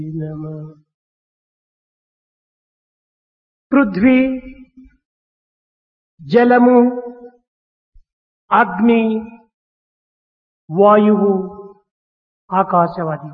పృథ్వీ జలము అగ్ని వాయువు ఆకాశవాది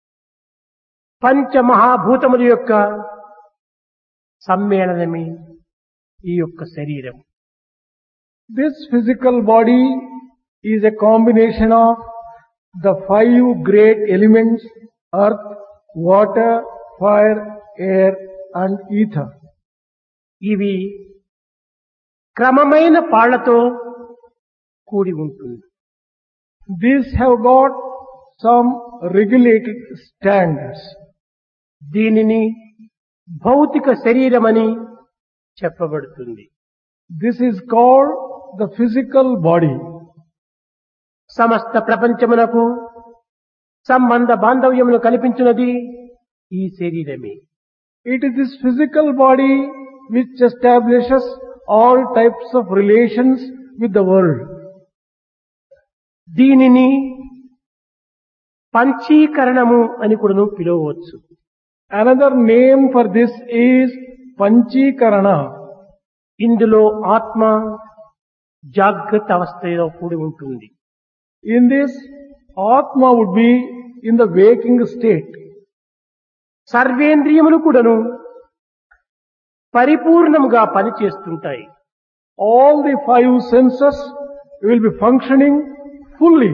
పంచమహాభూతముల యొక్క సమ్మేళనమే ఈ యొక్క శరీరం. This physical body is a combination of the five great elements: earth, water, fire, air and ether. ఇవి క్రమమైన పాళ్లతో కూడి ఉంటుంది. These have got some regulated standards. దీనిని భౌతిక శరీరమని చెప్పబడుతుంది. This is called the physical body. సమస్త ప్రపంచమునకు సంబంధ బాంధవ్యమును కల్పించినది ఈ శరీరమే. It is this physical body which establishes all types of relations with the world. దీనిని పంచీకరణము అని కూడా పిలువవచ్చు. Another name for this is Panchikarana. ఇందులో ఆత్మ జాగ్రత్త అవస్థలో కూడి ఉంటుంది. In this, Atma would be in the waking state. సర్వేంద్రియములు కూడాను పరిపూర్ణముగా పనిచేస్తుంటాయి. All the five senses will be functioning fully.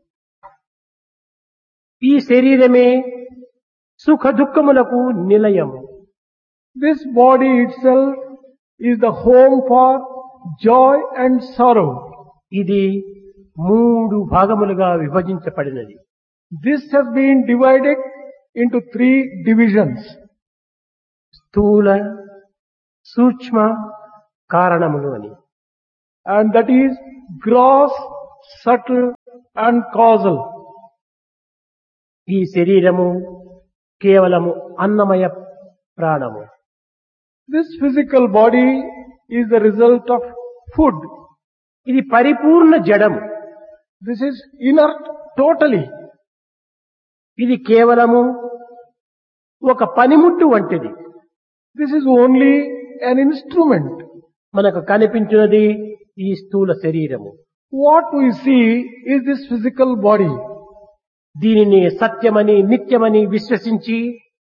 ఈ శరీరమే సుఖ దుఃఖములకు నిలయము. This body itself is the home for joy and sorrow. ఇది మూడు భాగములుగా విభజించబడినది. This has been divided into three divisions. స్థూల సూక్ష్మ కారణములు అని. And that is gross, subtle and causal. ఈ శరీరము కేవలము అన్నమయ ప్రాణము. This physical body is the result of food. ఇది పరిపూర్ణ జడము. This is inert totally. ఇది కేవలము ఒక పనిముట్టు వంటిది. This is only an instrument. మనకు కనిపించినది ఈ స్థూల శరీరము. What we see is this physical body. దీనిని సత్యమని నిత్యమని విశ్వసించి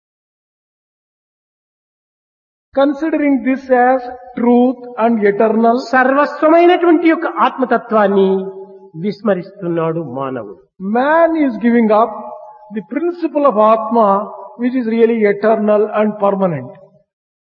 Considering this as truth and eternal, సర్వస్వమైనటువంటి యొక్క ఆత్మతత్వాన్ని విస్మరిస్తున్నాడు మానవుడు. man is giving up the principle of Atma, which is really eternal and permanent.